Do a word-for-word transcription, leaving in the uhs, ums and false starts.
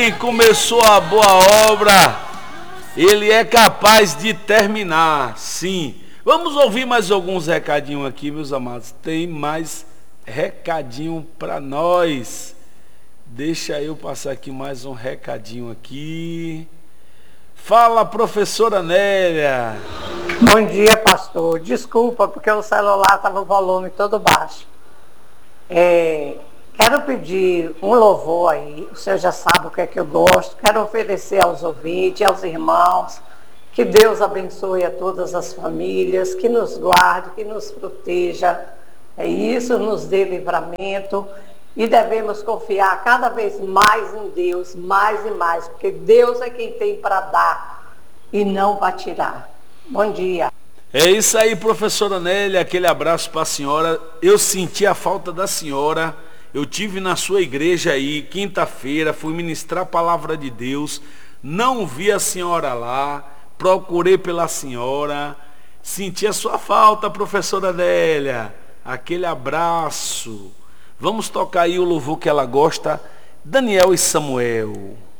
Quem começou a boa obra, ele é capaz de terminar, sim. Vamos ouvir mais alguns recadinhos aqui, meus amados. Tem mais recadinho para nós. Deixa eu passar aqui mais um recadinho aqui. Fala, professora Nélia. Bom dia, pastor. Desculpa, porque o celular estava o volume todo baixo. É, quero pedir um louvor aí. O senhor já sabe o que é que eu gosto. Quero oferecer aos ouvintes, aos irmãos. Que Deus abençoe a todas as famílias, que nos guarde, que nos proteja. É isso, nos dê livramento. E devemos confiar cada vez mais em Deus, mais e mais, porque Deus é quem tem para dar e não para tirar. Bom dia. É isso aí, professora Nélia, aquele abraço para a senhora. Eu senti a falta da senhora. Eu tive na sua igreja aí, quinta-feira, fui ministrar a palavra de Deus, não vi a senhora lá, procurei pela senhora, senti a sua falta, professora Nélia. Aquele abraço. Vamos tocar aí o louvor que ela gosta, Daniel e Samuel.